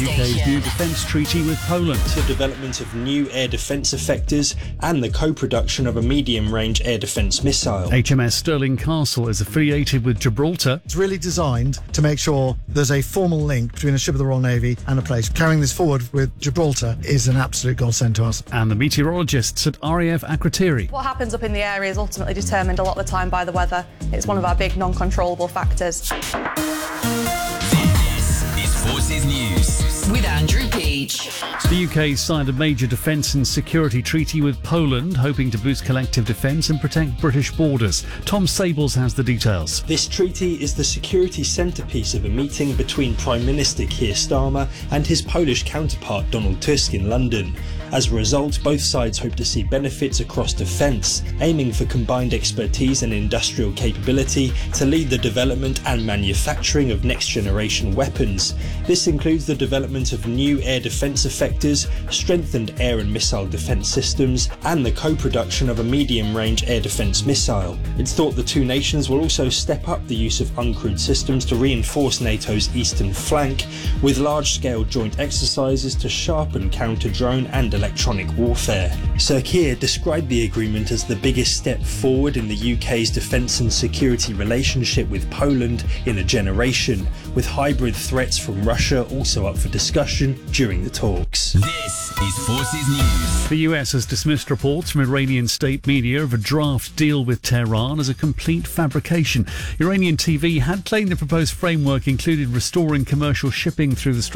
UK's new defence treaty with Poland. The development of new air defence effectors and the co-production of a medium-range air defence missile. HMS Stirling Castle is affiliated with Gibraltar. It's really designed to make sure there's a formal link between a ship of the Royal Navy and a place. Carrying this forward with Gibraltar is an absolute godsend to us. And the meteorologists at RAF Akrotiri. What happens up in the area is ultimately determined a lot of the time by the weather. It's one of our big non-controllable factors. This is Forces News with Andrew Peach. The UK signed a major defence and security treaty with Poland, hoping to boost collective defence and protect British borders. Tom Sables has the details. This treaty is the security centrepiece of a meeting between Prime Minister Keir Starmer and his Polish counterpart Donald Tusk in London. As a result, both sides hope to see benefits across defence, aiming for combined expertise and industrial capability to lead the development and manufacturing of next-generation weapons. This includes the development of new air defence effectors, strengthened air and missile defence systems, and the co-production of a medium-range air defence missile. It's thought the two nations will also step up the use of uncrewed systems to reinforce NATO's eastern flank, with large-scale joint exercises to sharpen counter-drone and electronic warfare. Sir Keir described the agreement as the biggest step forward in the UK's defence and security relationship with Poland in a generation, with hybrid threats from Russia also up for discussion during the talks. This is Forces News. The US has dismissed reports from Iranian state media of a draft deal with Tehran as a complete fabrication. Iranian TV had claimed the proposed framework included restoring commercial shipping through the Strait